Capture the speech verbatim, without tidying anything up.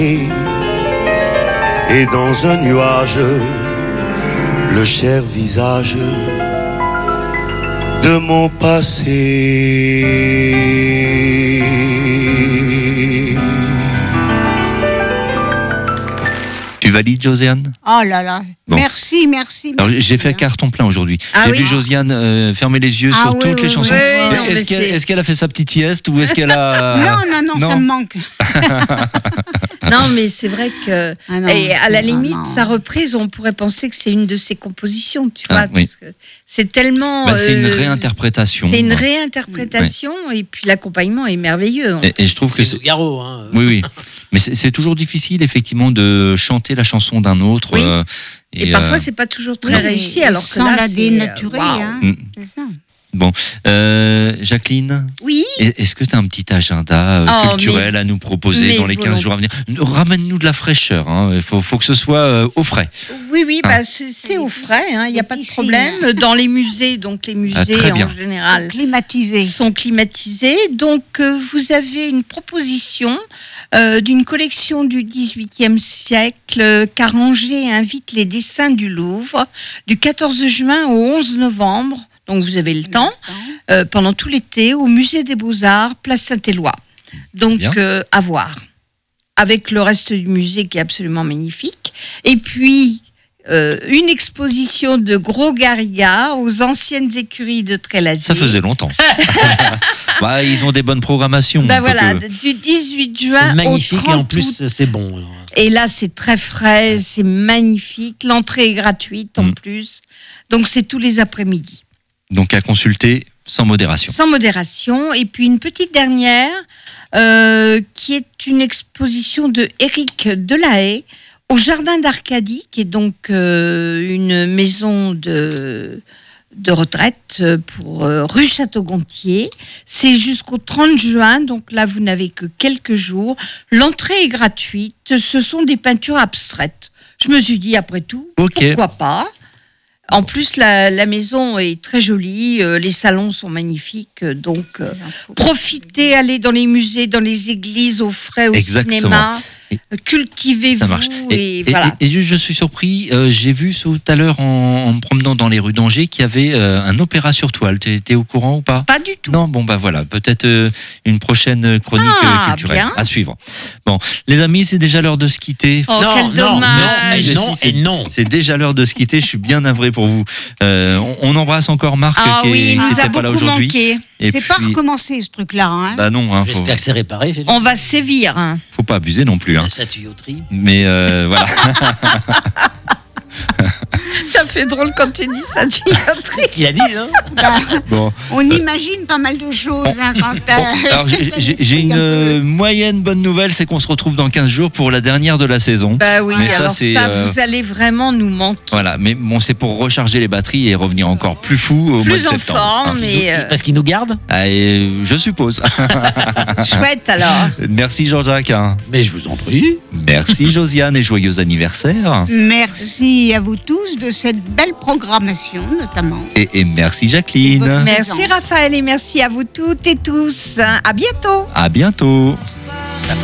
Et dans un nuage, le cher visage de mon passé. Tu valides, Josiane ? Oh là là, bon. merci, merci. Alors, merci j'ai fait carton plein aujourd'hui. Ah j'ai oui. vu Josiane euh, fermer les yeux ah sur oui, toutes oui, les oui, chansons. oui, oui, non, est-ce, qu'elle, est-ce qu'elle a fait sa petite sieste ou est-ce qu'elle a... Non, non, non, non, ça me manque. Non, mais c'est vrai que, ah non, et à la limite, vraiment... sa reprise, on pourrait penser que c'est une de ses compositions, tu vois, ah, oui. parce que c'est tellement. Bah, c'est une euh, réinterprétation. C'est une réinterprétation, oui. Et puis l'accompagnement est merveilleux. Et, et je trouve c'est que c'est Nougaro, hein. Oui, oui. Mais c'est, c'est toujours difficile, effectivement, de chanter la chanson d'un autre. Oui. Euh, et, et parfois, euh... c'est pas toujours très oui, réussi, alors sans que là, la c'est dénaturer, wow. hein. Mm. C'est ça. Bon, euh, Jacqueline. Oui. Est-ce que tu as un petit agenda euh, oh, culturel mais, à nous proposer dans les quinze jours à venir ? Ramène-nous de la fraîcheur. Hein. Il faut, faut que ce soit euh, au frais. Oui, oui, hein. bah, c'est, c'est au frais. Il hein, n'y a pas de problème. Dans les musées, donc les musées ah, en général climatisés. sont climatisés. Donc euh, vous avez une proposition euh, d'une collection du dix-huitième siècle qu'Arranger invite les dessins du Louvre du quatorze juin au onze novembre. Donc vous avez le temps, euh, pendant tout l'été, au Musée des Beaux-Arts, place Saint-Éloi. Donc euh, à voir. Avec le reste du musée qui est absolument magnifique. Et puis, euh, une exposition de Gros Garriga aux anciennes écuries de Trélazé. Ça faisait longtemps. bah, ils ont des bonnes programmations. Bah voilà, que... du dix-huit juin c'est magnifique au trente et en plus août. C'est bon. Alors. Et là, c'est très frais, c'est magnifique. L'entrée est gratuite en mmh. plus. Donc c'est tous les après-midi. Donc à consulter sans modération. Sans modération. Et puis une petite dernière, euh, qui est une exposition de Éric Delahaye au Jardin d'Arcadie, qui est donc euh, une maison de, de retraite pour euh, rue Château-Gontier. C'est jusqu'au trente juin, donc là vous n'avez que quelques jours. L'entrée est gratuite, ce sont des peintures abstraites. Je me suis dit, après tout, okay. pourquoi pas ? En plus, la, la maison est très jolie, euh, les salons sont magnifiques, donc euh, profitez, allez dans les musées, dans les églises, au frais, au Exactement. cinéma, et, cultivez-vous. Ça marche. Et, et, et voilà. Et, et, et je suis surpris, euh, j'ai vu tout à l'heure en, en me promenant dans les rues d'Angers qu'il y avait euh, un opéra sur toile. Tu étais au courant ou pas ? Pas du tout. Non, bon bah voilà, peut-être euh, une prochaine chronique ah, euh, culturelle bien. à suivre. Bon, les amis, c'est déjà l'heure de se quitter. Oh, non, quel non, dommage. non, et non, et non. C'est déjà l'heure de se quitter. Je suis bien navré pour vous. Euh, on, on embrasse encore Marc ah, qui oui, n'était pas là aujourd'hui. Manqué. Et c'est puis... pas recommencer ce truc-là. Hein. Bah non. Hein, faut... J'espère que c'est réparé. On va sévir. Hein. Faut pas abuser non plus. Hein. Sa tuyauterie. Mais euh, voilà. Ça fait drôle quand tu dis ça, tuyauterie. Ce qu'il a dit, hein. Bah, bon. On euh, imagine pas mal de choses. Hein, quand bon, alors j'ai, j'ai, j'ai une euh, moyenne bonne nouvelle, c'est qu'on se retrouve dans quinze jours pour la dernière de la saison. Bah oui, mais ça, alors c'est, ça, euh... vous allez vraiment nous manquer. Voilà, mais bon, c'est pour recharger les batteries et revenir encore plus fou au plus mois de en septembre. Forme, parce, mais qu'il nous, euh... parce qu'il nous garde. Ah, et, je suppose. Chouette alors. Merci Jean-Jacques. Mais je vous en prie. Merci Josiane et joyeux anniversaire. Merci à vous tous de cette belle programmation notamment. Et, et merci Jacqueline. Merci Raphaël et merci à vous toutes et tous. À bientôt. À bientôt.